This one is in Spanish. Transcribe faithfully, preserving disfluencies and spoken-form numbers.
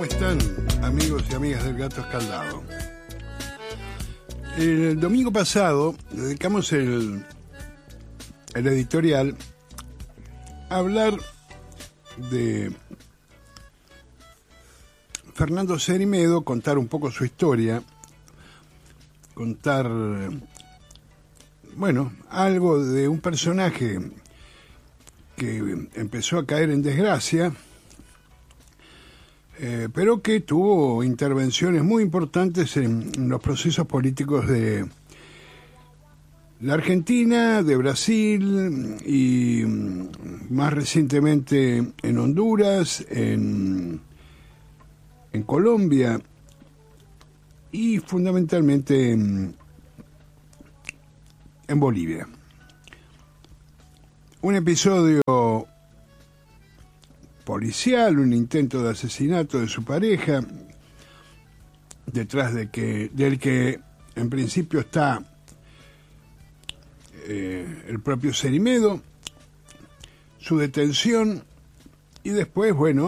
¿Cómo están, amigos y amigas del Gato Escaldado? El domingo pasado dedicamos el, el editorial a hablar de Fernando Cerimedo, contar un poco su historia, contar, bueno, algo de un personaje que empezó a caer en desgracia, eh, pero que tuvo intervenciones muy importantes en, en los procesos políticos de la Argentina, de Brasil y más recientemente en Honduras, en, en Colombia y fundamentalmente en, en Bolivia. Un episodio policial, un intento de asesinato de su pareja, detrás de que, del que en principio está eh, el propio Cerimedo, su detención y después, bueno,